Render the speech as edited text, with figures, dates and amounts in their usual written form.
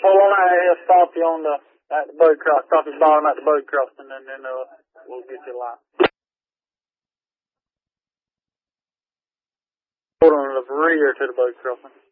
Hold on out here, stop you on at the boat cross, stop you bottom at the boat crossing, and then we'll get you a line. Hold on the rear to the boat crossing.